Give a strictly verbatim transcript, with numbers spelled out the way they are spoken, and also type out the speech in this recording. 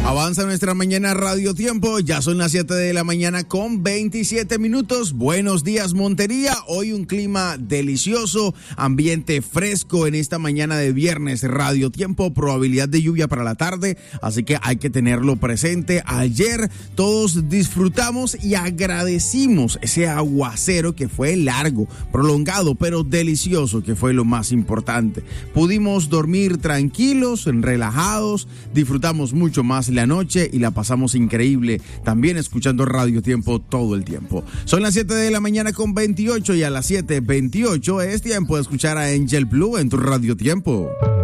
Avanza nuestra mañana Radio Tiempo, ya son las siete de la mañana con veintisiete minutos. Buenos días, Montería. Hoy un clima delicioso, ambiente fresco en esta mañana de viernes. Radio Tiempo, probabilidad de lluvia para la tarde, así que hay que tenerlo presente. Ayer todos disfrutamos y agradecimos ese aguacero que fue largo, prolongado, pero delicioso, que fue lo más importante. Pudimos dormir tranquilos, relajados, disfrutamos mucho más la noche y la pasamos increíble también escuchando Radio Tiempo todo el tiempo. Son las siete de la mañana con veintiocho y a las siete veintiocho es tiempo de escuchar a Angel Blue en tu Radio Tiempo.